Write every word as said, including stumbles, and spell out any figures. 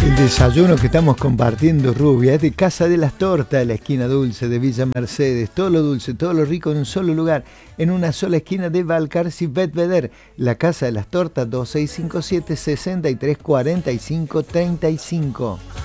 El desayuno que estamos compartiendo, Rubia, es de Casa de las Tortas, la esquina dulce de Villa Mercedes. Todo lo dulce, todo lo rico en un solo lugar, en una sola esquina de Balcarce y Belvedere. La Casa de las Tortas, dos seis cinco siete, seis tres cuatro cinco tres cinco.